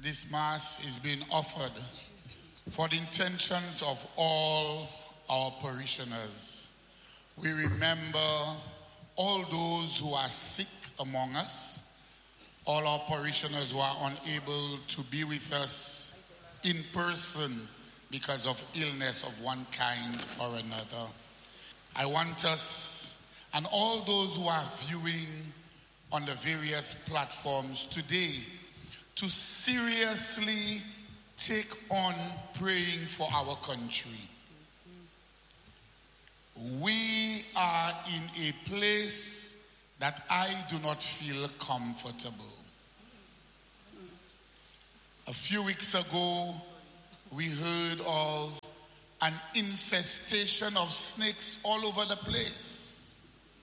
this Mass is being offered for the intentions of all our parishioners. We remember all those who are sick among us, all our parishioners who are unable to be with us in person because of illness of one kind or another. I want us and all those who are viewing on the various platforms today to seriously take on praying for our country. We are in a place that I do not feel comfortable. A few weeks ago, we heard of an infestation of snakes all over the place.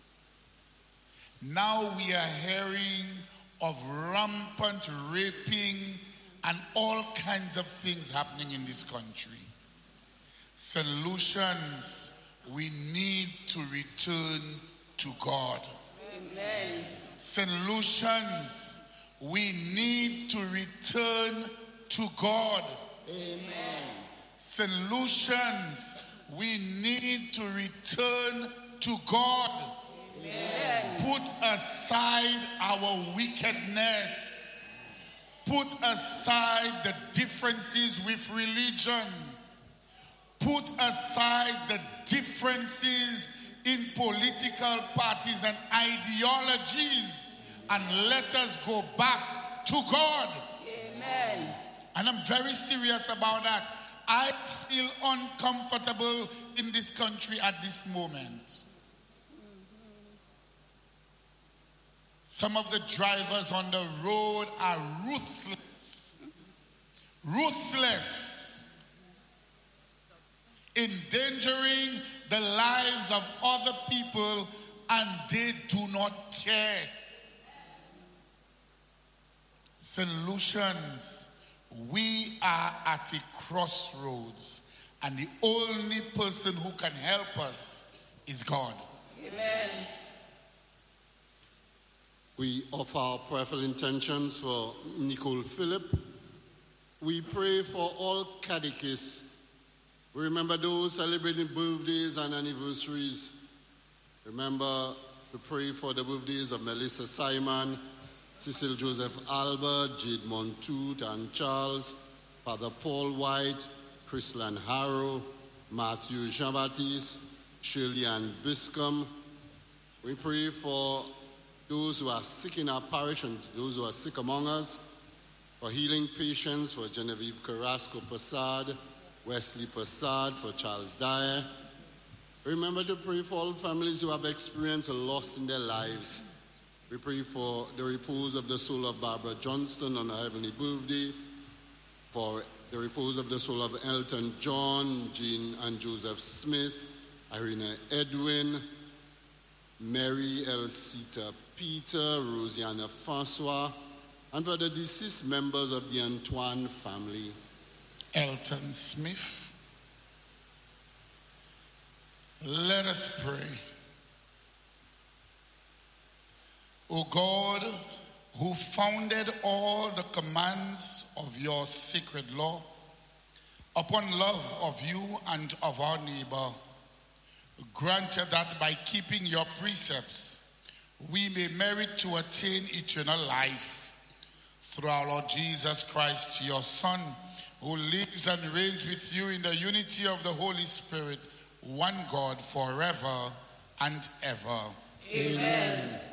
Now we are hearing of rampant raping and all kinds of things happening in this country. St. Lucians, we need to return to God. Amen. St. Lucians, we need to return to God. Amen. St. Lucians, we need to return to God. Amen. Put aside our wickedness. Put aside the differences with religion. Put aside the differences in political parties and ideologies, and let us go back to God. Amen. And I'm very serious about that. I feel uncomfortable in this country at this moment. Some of the drivers on the road are ruthless. Ruthless. Endangering the lives of other people, and they do not care. St. Lucians, we are at a crossroads, and the only person who can help us is God. Amen. We offer our prayerful intentions for Nicole Phillip. We pray for all catechists. We remember those celebrating birthdays and anniversaries. Remember to pray for the birthdays of Melissa Simon, Cecil Joseph Albert, Jade Montoute and Charles, Father Paul White, Chrislan Harrow, Matthew Jean-Baptiste, Shirley Ann Biscombe. We pray for those who are sick in our parish and those who are sick among us, for healing patients, for Genevieve Carrasco Passad, Wesley Passad, for Charles Dyer. Remember to pray for all families who have experienced a loss in their lives. We pray for the repose of the soul of Barbara Johnston on her heavenly birthday, for the repose of the soul of Elton John, Jean and Joseph Smith, Irina Edwin, Mary Elsita Peter, Rosiana Francois, and for the deceased members of the Antoine family. Elton Smith. Let us pray. O God, who founded all the commands of your sacred law upon love of you and of our neighbor, grant that by keeping your precepts, we may merit to attain eternal life through our Lord Jesus Christ, your Son, who lives and reigns with you in the unity of the Holy Spirit, one God, forever and ever. Amen.